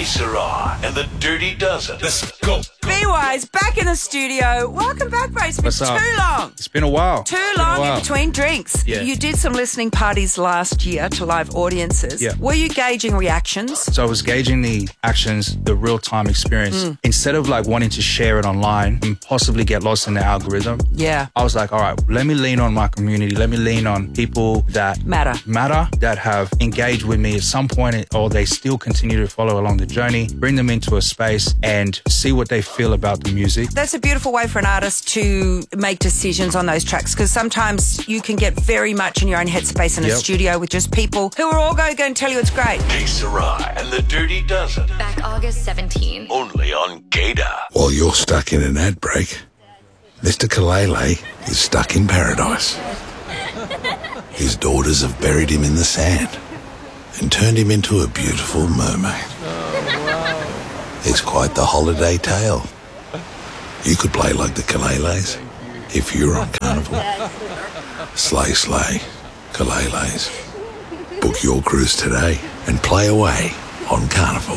Hey, Sarah, and the Dirty Dozen. Let's go. B-Wise, back in the studio. Welcome back, bro. It's been too long. It's been a while. Too long in between drinks. Yeah. You did some listening parties last year to live audiences. Yeah. Were you gauging reactions? So I was gauging the actions, the real-time experience. Instead of like wanting to share it online and possibly get lost in the algorithm, Yeah. I was like, all right, let me lean on my community. Let me lean on people that Matter, that have engaged with me at some point, or they still continue to follow along the journey, bring them into a space and see what they feel about the music. That's a beautiful way for an artist to make decisions on those tracks, because sometimes you can get very much in your own headspace in a studio with just people who are all going to tell you it's great. Hey, Sarah, and the Dirty Dozen. Back August 17. Only on Gator. While you're stuck in an ad break, Mr. Kalele is stuck in paradise. His daughters have buried him in the sand and turned him into a beautiful mermaid. It's quite the holiday tale. You could play like the Kaleles if you're on Carnival. Slay, slay, Kaleles. Book your cruise today and play away on Carnival.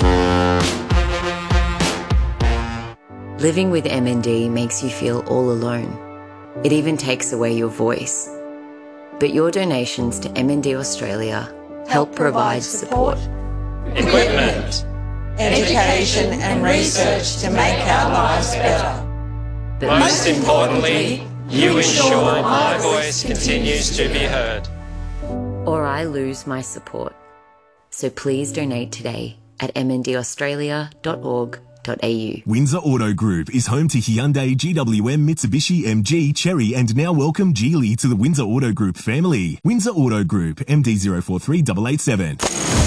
Living with MND makes you feel all alone. It even takes away your voice. But your donations to MND Australia help provide support, equipment, education and research to make our lives better. but Most importantly, you ensure my voice continues to be heard. or I lose my support. So please donate today at mndaustralia.org.au. Windsor Auto Group is home to Hyundai, GWM, Mitsubishi, MG, Chery and now welcome Geely to the Windsor Auto Group family. Windsor Auto Group, MD043887.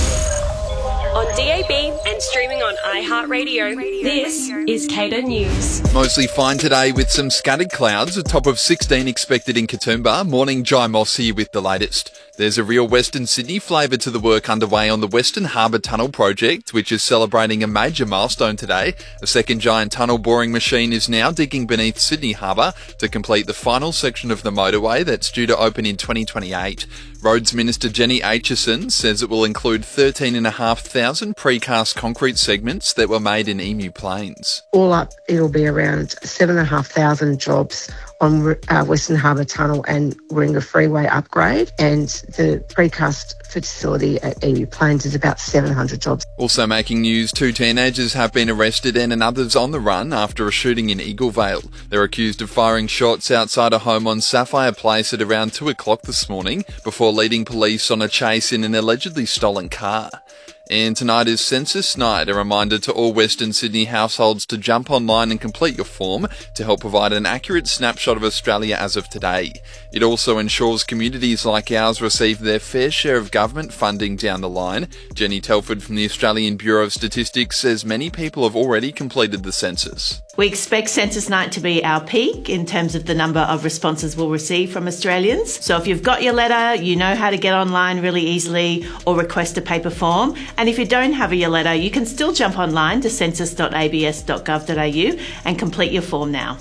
On DAB and streaming on iHeartRadio, this is Cater News. Mostly fine today with some scattered clouds, a top of 16 expected in Katoomba. Morning, Jai Moss here with the latest. There's a real Western Sydney flavour to the work underway on the Western Harbour Tunnel project, which is celebrating a major milestone today. A second giant tunnel boring machine is now digging beneath Sydney Harbour to complete the final section of the motorway that's due to open in 2028. Roads Minister Jenny Aitchison says it will include 13,500 precast concrete segments that were made in Emu Plains. All up, it'll be around 7,500 jobs on Western Harbour Tunnel and Warringah Freeway upgrade, and the precast facility at Emu Plains is about 700 jobs. Also making news, 2 teenagers have been arrested and another's on the run after a shooting in Eaglevale. They're accused of firing shots outside a home on Sapphire Place at around 2 o'clock this morning before leading police on a chase in an allegedly stolen car. And tonight is Census Night, a reminder to all Western Sydney households to jump online and complete your form to help provide an accurate snapshot of Australia as of today. It also ensures communities like ours receive their fair share of government funding down the line. Jenny Telford from the Australian Bureau of Statistics says many people have already completed the census. We expect Census Night to be our peak in terms of the number of responses we'll receive from Australians. So if you've got your letter, you know how to get online really easily or request a paper form. And if you don't have your letter, you can still jump online to census.abs.gov.au and complete your form now.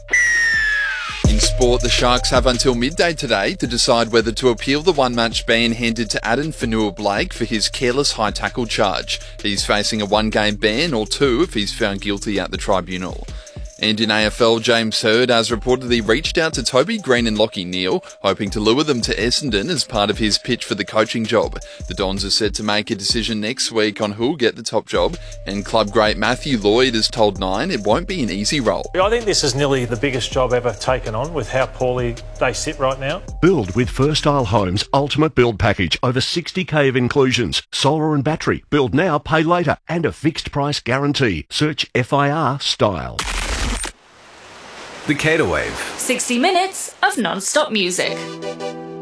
In sport, the Sharks have until midday today to decide whether to appeal the one-match ban handed to Addin Fanua-Blake for his careless high tackle charge. He's facing a 1-game ban or 2 if he's found guilty at the tribunal. And in AFL, James Hird has reportedly reached out to Toby Green and Lachie Neale, hoping to lure them to Essendon as part of his pitch for the coaching job. The Dons are set to make a decision next week on who'll get the top job, and club great Matthew Lloyd has told Nine it won't be an easy role. I think this is nearly the biggest job ever taken on with how poorly they sit right now. Build with First Isle Homes Ultimate Build Package. Over 60k of inclusions. Solar and battery. Build now, pay later. And a fixed price guarantee. Search FIR Style. The Cater Wave. 60 minutes of non-stop music.